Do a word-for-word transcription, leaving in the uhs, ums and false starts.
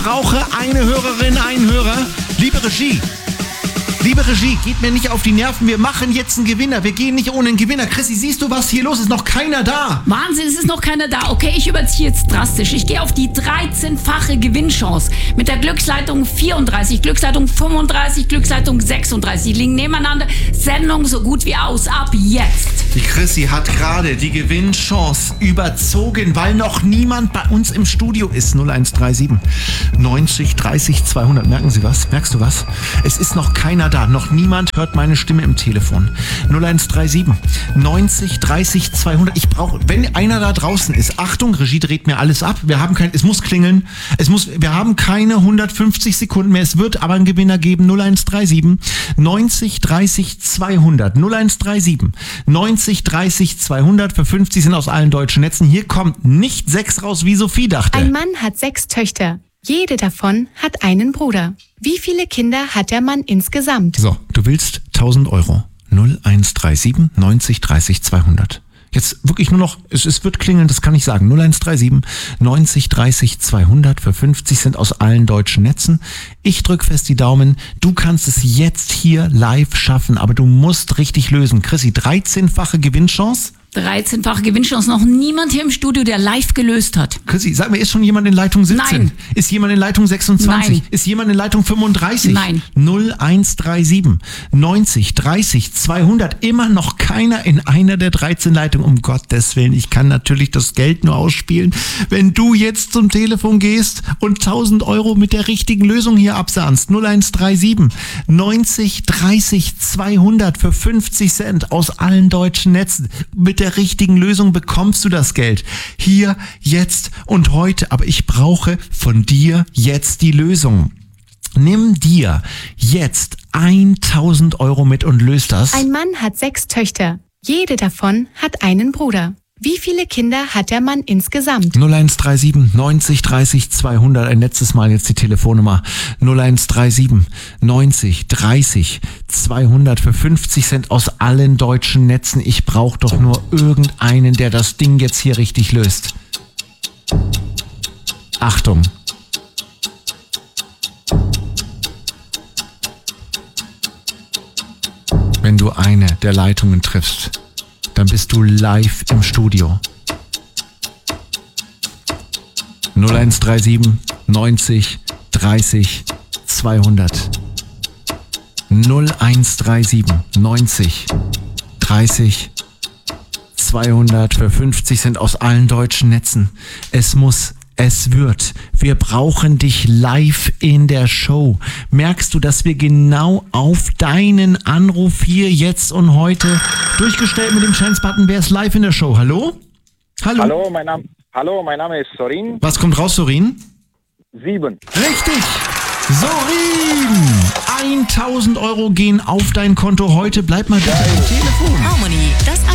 brauche eine Hörerin, einen Hörer. Liebe Regie. Liebe Regie, geht mir nicht auf die Nerven. Wir machen jetzt einen Gewinner. Wir gehen nicht ohne einen Gewinner. Chrissy, siehst du, was hier los ist? Noch keiner da. Wahnsinn, es ist noch keiner da. Okay, ich überziehe jetzt drastisch. Ich gehe auf die dreizehnfache Gewinnchance. Mit der Glücksleitung vierunddreißig, Glücksleitung fünfunddreißig, Glücksleitung sechsunddreißig. Die liegen nebeneinander. Sendung so gut wie aus. Ab jetzt. Die Chrissy hat gerade die Gewinnchance überzogen, weil noch niemand bei uns im Studio ist. null eins drei sieben neunzig dreißig zweihundert. Merken Sie was? Merkst du was? Es ist noch keiner da. Noch niemand hört meine Stimme im Telefon. null eins drei sieben neunzig dreißig zweihundert. Ich brauche, wenn einer da draußen ist, Achtung, Regie dreht mir alles ab. Wir haben kein, es muss klingeln. Es muss, wir haben keine hundertfünfzig Sekunden mehr. Es wird aber einen Gewinner geben. null eins drei sieben neunzig dreißig zweihundert. null eins drei sieben neunzig dreißig zweihundert. Für fünfzig sind aus allen deutschen Netzen. Hier kommt nicht sechs raus, wie Sophie dachte. Ein Mann hat sechs Töchter. Jede davon hat einen Bruder. Wie viele Kinder hat der Mann insgesamt? So, du willst tausend Euro. null eins drei sieben neunzig dreißig zweihundert. Jetzt wirklich nur noch, es, es wird klingeln, das kann ich sagen. null eins drei sieben neunzig dreißig zweihundert. Für fünfzig sind aus allen deutschen Netzen. Ich drück fest die Daumen. Du kannst es jetzt hier live schaffen, aber du musst richtig lösen. Chrissy, dreizehnfache Gewinnchance. dreizehnfache Gewinnchance. Noch niemand hier im Studio, der live gelöst hat. Chrissy, sag mir, ist schon jemand in Leitung siebzehn? Nein. Ist jemand in Leitung sechsundzwanzig? Nein. Ist jemand in Leitung fünfunddreißig? Nein. null eins drei sieben neunzig dreißig zweihundert. Immer noch keiner in einer der dreizehn Leitungen. Um Gottes Willen, ich kann natürlich das Geld nur ausspielen, wenn du jetzt zum Telefon gehst und tausend Euro mit der richtigen Lösung hier absahnst. null eins drei sieben neunzig dreißig zweihundert für fünfzig Cent aus allen deutschen Netzen. Mit der richtigen Lösung bekommst du das Geld. Hier, jetzt und heute. Aber ich brauche von dir jetzt die Lösung. Nimm dir jetzt tausend Euro mit und löst das. Ein Mann hat sechs Töchter. Jede davon hat einen Bruder. Wie viele Kinder hat der Mann insgesamt? null eins drei sieben neunzig dreißig zweihundert. Ein letztes Mal jetzt die Telefonnummer. null eins drei sieben neunzig dreißig zweihundert für fünfzig Cent aus allen deutschen Netzen. Ich brauche doch nur irgendeinen, der das Ding jetzt hier richtig löst. Achtung. Wenn du eine der Leitungen triffst, dann bist du live im Studio. null eins drei sieben neunzig dreißig zweihundert. null eins drei sieben neunzig dreißig zweihundert für fünfzig Cent aus allen deutschen Netzen. Es muss, es wird. Wir brauchen dich live in der Show. Merkst du, dass wir genau auf deinen Anruf hier, jetzt und heute durchgestellt mit dem Chance-Button? Wer ist live in der Show? Hallo? Hallo? Hallo, mein Name, hallo, mein Name ist Sorin. Was kommt raus, Sorin? Sieben. Richtig! Sorin! tausend Euro gehen auf dein Konto heute. Bleib mal bitte am Telefon. Harmony, das